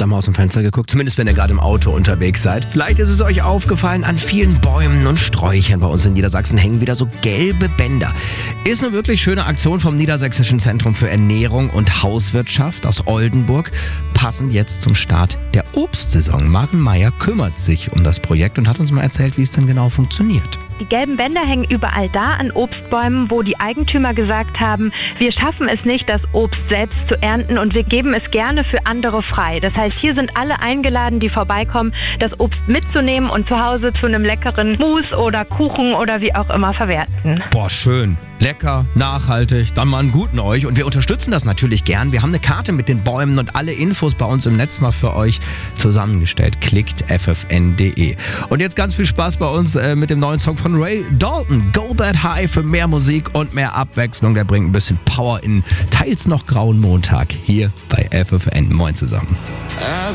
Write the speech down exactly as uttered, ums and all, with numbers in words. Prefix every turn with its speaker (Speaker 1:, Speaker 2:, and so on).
Speaker 1: da mal aus dem Fenster geguckt? Zumindest, wenn ihr gerade im Auto unterwegs seid. Vielleicht ist es euch aufgefallen, an vielen Bäumen und Sträuchern bei uns in Niedersachsen hängen wieder so gelbe Bänder. Ist eine wirklich schöne Aktion vom Niedersächsischen Zentrum für Ernährung und Hauswirtschaft aus Oldenburg. Passend jetzt zum Start der Obstsaison. Maren Meyer kümmert sich um das Projekt und hat uns mal erzählt, wie es denn genau funktioniert.
Speaker 2: Die gelben Bänder hängen überall da an Obstbäumen, wo die Eigentümer gesagt haben, wir schaffen es nicht, das Obst selbst zu ernten und wir geben es gerne für andere frei. Das heißt, hier sind alle eingeladen, die vorbeikommen, das Obst mitzunehmen und zu Hause zu einem leckeren Mousse oder Kuchen oder wie auch immer verwerten.
Speaker 1: Boah, schön. Lecker, nachhaltig, dann mal einen guten euch. Und wir unterstützen das natürlich gern. Wir haben eine Karte mit den Bäumen und alle Infos bei uns im Netz mal für euch zusammengestellt. Klickt f f n punkt d e. Und jetzt ganz viel Spaß bei uns äh, mit dem neuen Song von Ray Dalton. Go That High für mehr Musik und mehr Abwechslung. Der bringt ein bisschen Power in teils noch grauen Montag hier bei F F N. Moin zusammen.